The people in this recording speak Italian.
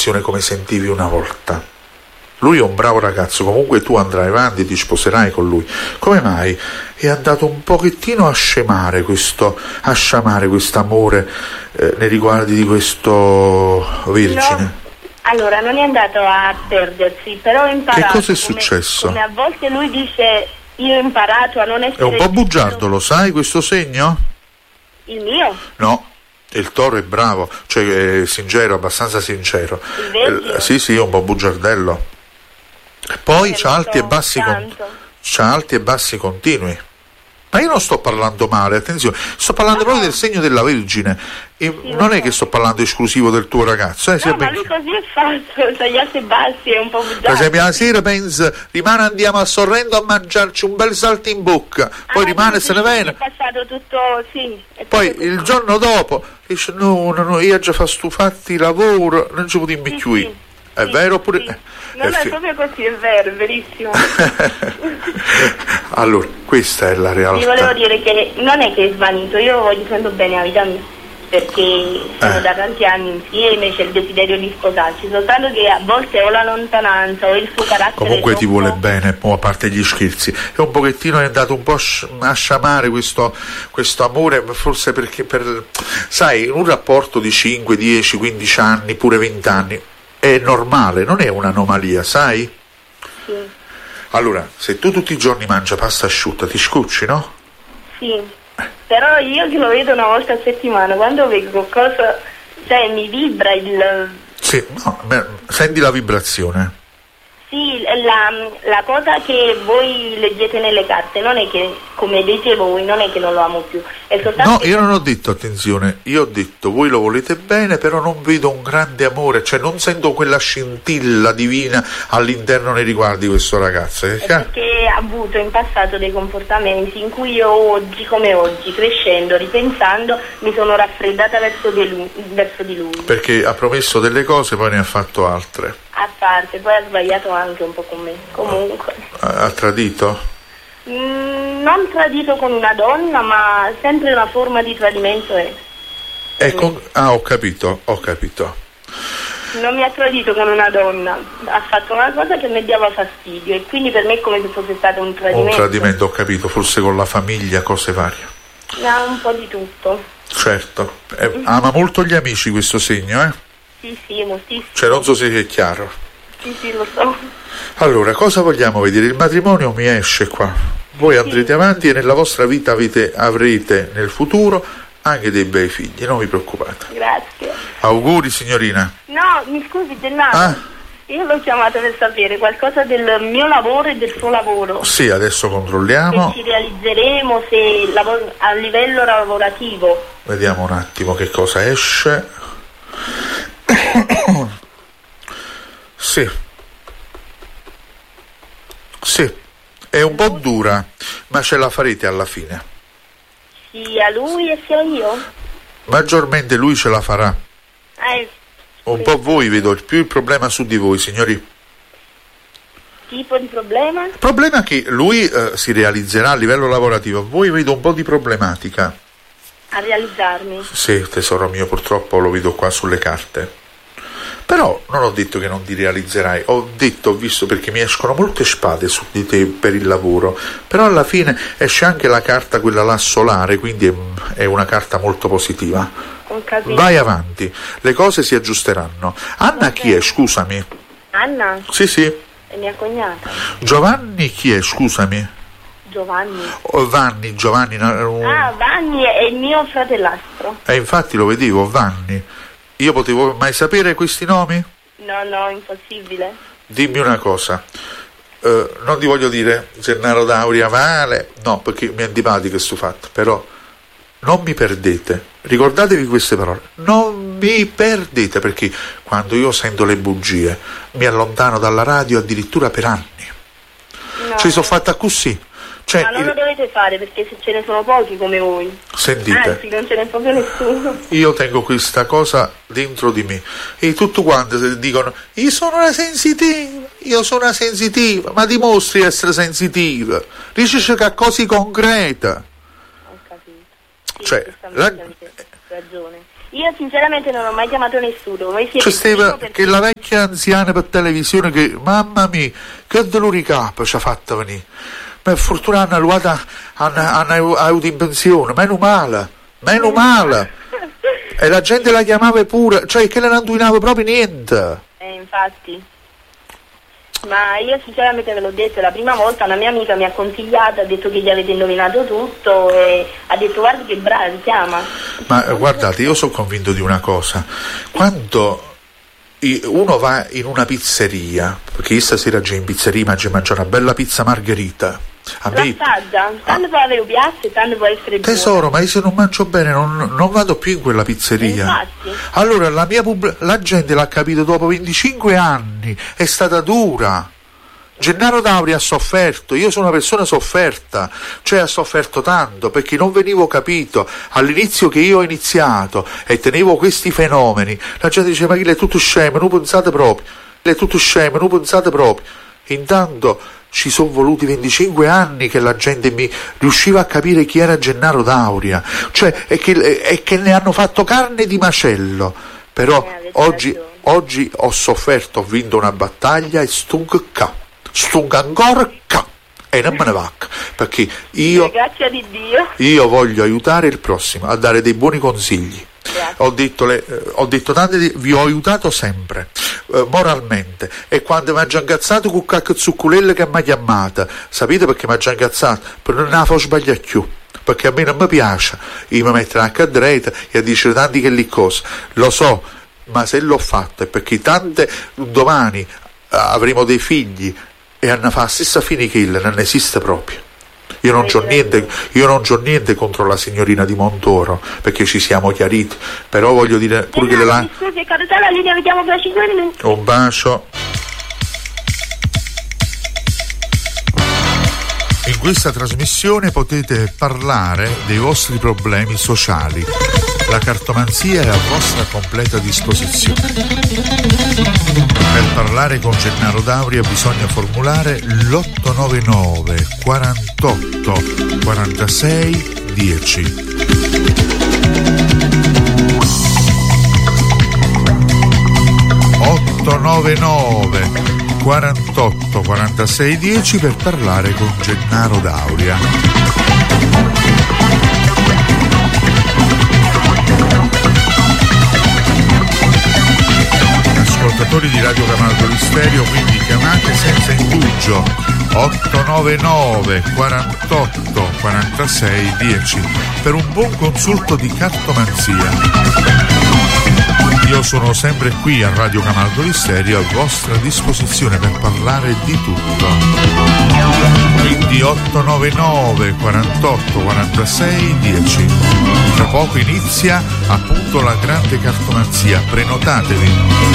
attenzione come sentivi una volta. Lui è un bravo ragazzo, comunque tu andrai avanti e ti sposerai con lui. Come mai è andato un pochettino a scemare questo amore nei riguardi di questo Vergine? No. Allora, non è andato a perdersi, però ho imparato. Che cosa è successo? Come a volte lui dice, io ho imparato a non essere... È un po' bugiardo, lo sai questo segno? Il mio? No. Il toro è bravo, cioè è sincero, abbastanza sincero. Il Vergine? Sì, è un po' bugiardello. Poi c'ha alti e bassi continui. Ma io non sto parlando male, attenzione, sto parlando proprio del segno della Vergine. Non è che sto parlando esclusivo del tuo ragazzo. No, ma lui così è fatto, c'ha gli alti e bassi, è un po' bugiardo. Per esempio la sera pensa, rimane, andiamo a Sorrento a mangiarci un bel salto in bocca, poi rimane e se ne viene. È passato tutto, sì. Poi il giorno dopo dice no, io già fa stufatti lavoro, non ci potevo più. Sì. È vero oppure... Sì. Non è proprio così, è vero, è verissimo. Allora, questa è la realtà. Vi volevo dire che non è che è svanito, io voglio sempre bene la vita mia, perché siamo da tanti anni insieme, c'è il desiderio di sposarci, soltanto che a volte o la lontananza o il suo carattere... Comunque ti vuole bene, a parte gli scherzi, è un pochettino è andato un po' a sciamare questo amore, forse perché sai, in un rapporto di 5, 10, 15 anni, pure 20 anni, è normale, non è un'anomalia, sai? Sì. Allora, se tu tutti i giorni mangi pasta asciutta, ti scocci, no? Sì, però io che lo vedo una volta a settimana, quando vedo qualcosa, cioè mi vibra il... Sì, no, senti la vibrazione. Sì, la cosa che voi leggete nelle carte non è che, come dite voi, non è che non lo amo più, è soltanto... No, io non ho detto, attenzione, io ho detto voi lo volete bene, però non vedo un grande amore, cioè non sento quella scintilla divina all'interno nei riguardi di questo ragazzo. Perché ha avuto in passato dei comportamenti in cui io oggi, come oggi, crescendo, ripensando, mi sono raffreddata verso di lui. Perché ha promesso delle cose, poi ne ha fatto altre. A parte, poi ha sbagliato anche un po' con me, comunque. Ha tradito? Non tradito con una donna, ma sempre una forma di tradimento è. Ho capito. Non mi ha tradito con una donna, ha fatto una cosa che mi dava fastidio e quindi per me è come se fosse stato un tradimento. Un tradimento, ho capito, forse con la famiglia, cose varie. No, un po' di tutto. Certo, ama molto gli amici questo segno, eh? Sì, moltissimo. Cioè non so se è chiaro. Sì, lo so. Allora, cosa vogliamo vedere? Il matrimonio mi esce qua. Voi andrete avanti e nella vostra vita avrete nel futuro anche dei bei figli, non vi preoccupate. Grazie. Auguri signorina. No, mi scusi Gennaro. Io l'ho chiamata per sapere qualcosa del mio lavoro e del suo lavoro. Sì, adesso controlliamo. Se ci realizzeremo, se a livello lavorativo. Vediamo un attimo che cosa esce. Sì, è un po' dura, ma ce la farete alla fine. Sia lui e sia io? Maggiormente lui ce la farà. Un po' voi vedo, più il problema su di voi, signori. Tipo di problema? Il problema è che lui si realizzerà a livello lavorativo, voi vedo un po' di problematica. A realizzarmi? Sì, tesoro mio, purtroppo lo vedo qua sulle carte. Però non ho detto che non ti realizzerai, ho visto perché mi escono molte spade su di te per il lavoro, però alla fine esce anche la carta quella là solare, quindi è una carta molto positiva. Vai avanti, le cose si aggiusteranno. Anna chi è, scusami? Anna? Sì. È mia cognata. Giovanni chi è, scusami? Giovanni. Giovanni. Vanni è il mio fratellastro. Infatti lo vedevo, Vanni. Io potevo mai sapere questi nomi? No, impossibile. Dimmi una cosa, non ti voglio dire Gennaro Dauria Vale, no, perché mi è antipatico questo fatto, però non mi perdete, ricordatevi queste parole, non mi perdete, perché quando io sento le bugie mi allontano dalla radio addirittura per anni. Ci sono fatta così. Cioè, ma non lo dovete fare perché se ce ne sono pochi come voi. Sentite, anzi non ce n'è proprio nessuno. Io tengo questa cosa dentro di me e tutti quanti dicono io sono una sensitiva, ma dimostri di essere sensitiva, dici che ha cose concrete. Ho capito. Cioè, ragione. Io sinceramente non ho mai chiamato nessuno. Voi siete che la vecchia anziana per televisione che, mamma mia, che dolore capo ci ha fatto venire. Per fortuna hanno arrivato hanno avuto in pensione, meno male. E la gente la chiamava pure, cioè che le non indovinava proprio niente. Infatti. Ma io sinceramente ve l'ho detto, la prima volta una mia amica mi ha consigliato, ha detto che gli avete indovinato tutto e ha detto guarda che brava, chiama. Ma guardate, io sono convinto di una cosa, quando uno va in una pizzeria, perché io stasera già in pizzeria mangia una bella pizza margherita. L'assaggia, tanto può avere un piatto e tanto può essere buono. Tesoro, ma io se non mangio bene non vado più in quella pizzeria. Infatti. Allora la gente l'ha capito dopo 25 anni, è stata dura. Gennaro D'Auria ha sofferto, io sono una persona sofferta, cioè ha sofferto tanto perché non venivo capito. All'inizio che io ho iniziato e tenevo questi fenomeni, la gente dice ma chi è tutto scemo, non pensate proprio, Intanto ci sono voluti 25 anni che la gente mi riusciva a capire chi era Gennaro D'Auria, cioè e che ne hanno fatto carne di macello. Però oggi ho sofferto, ho vinto una battaglia e stung ancora e non me ne va, perché grazie di Dio, io voglio aiutare il prossimo a dare dei buoni consigli. Ho detto tante, vi ho aiutato sempre moralmente, e quando mi ha già incazzato con cacchio zucculelle che mi ha chiamata, sapete perché mi ha già incazzato? Per non la far sbagliare più, perché a me non mi piace io mi mettere a cadreta e a dire tanti che lì cose, lo so, ma se l'ho fatto è perché tante domani avremo dei figli e hanno fatto la stessa fine che non esiste proprio. Io non c'ho niente contro la signorina di Montoro, perché ci siamo chiariti, però voglio dire pure che la scusi, è caduta la linea, vediamo per 5 minuti. Un bacio. In questa trasmissione potete parlare dei vostri problemi sociali. La cartomanzia è a vostra completa disposizione. Per parlare con Gennaro D'Auria bisogna formulare l'899 48 46 10. 899 48 46 10 per parlare con Gennaro D'Auria. Ascoltatori di Radio Camaldoli Stereo, quindi chiamate senza indugio 899 48 46 10 per un buon consulto di cartomanzia. Io sono sempre qui a Radio Camaldoli Stereo a vostra disposizione per parlare di tutto. Quindi 899 48 46 10. Tra poco inizia appunto la grande cartomanzia, prenotatevi.